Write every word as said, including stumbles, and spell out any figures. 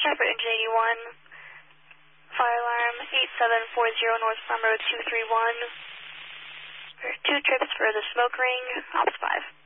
Traffic Engine eighty-one, fire alarm eight seven four zero North Sun Road two three one. Two trips for the smoke ring, Ops five.